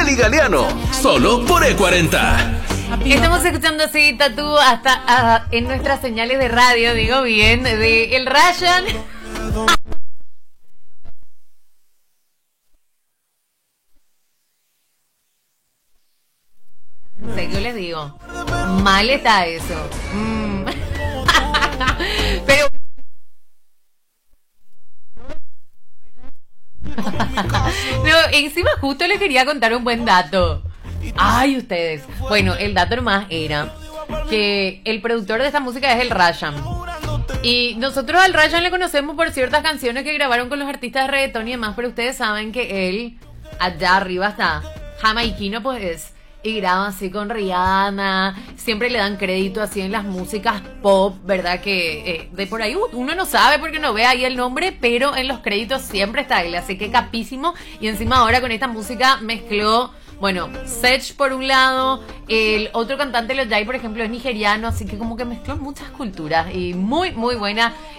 Nelly Galeano, solo por E40. Estamos escuchando así, Tatú, hasta en nuestras señales de radio, digo bien, de El Ryan. Sé que les digo, mal está eso. Pero no, encima justo les quería contar un buen dato. Ay, ustedes. Bueno, el dato nomás era que el productor de esta música es el Ryan. Y nosotros al Ryan le conocemos por ciertas canciones que grabaron con los artistas de reggaetón y demás, pero ustedes saben que él, allá arriba está jamaiquino, pues, y graba así con Rihanna. Siempre le dan crédito así en las músicas pop, ¿verdad? Que de por ahí uno no sabe porque no ve ahí el nombre, pero en los créditos siempre está él, así que capísimo. Y encima ahora con esta música mezcló, bueno, Sech por un lado, el otro cantante, Lojay, por ejemplo, es nigeriano, así que como que mezcló muchas culturas y muy, muy buena